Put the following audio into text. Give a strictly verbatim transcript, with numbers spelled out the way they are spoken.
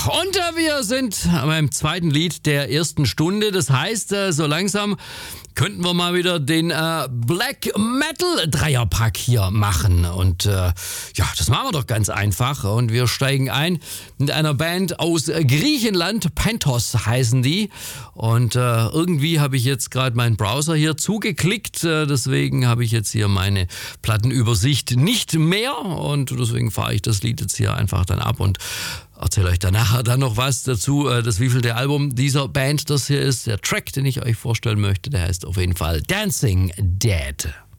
und äh, wir sind beim zweiten Lied der ersten Stunde. Das heißt, äh, so langsam könnten wir mal wieder den äh, Black Metal Dreierpack hier machen. Und äh, ja, das machen wir doch ganz einfach. Und wir steigen ein mit einer Band aus Griechenland. Pentos heißen die. Und äh, irgendwie habe ich jetzt gerade meinen Browser hier zugeklickt. Äh, deswegen habe ich jetzt hier meine Plattenübersicht nicht mehr. Und deswegen fahre ich das Lied jetzt hier einfach dann ab und erzähle euch dann nachher dann noch was dazu, das wievielte Album dieser Band das hier ist. Der Track, den ich euch vorstellen möchte, der heißt auf jeden Fall Dancing Dead.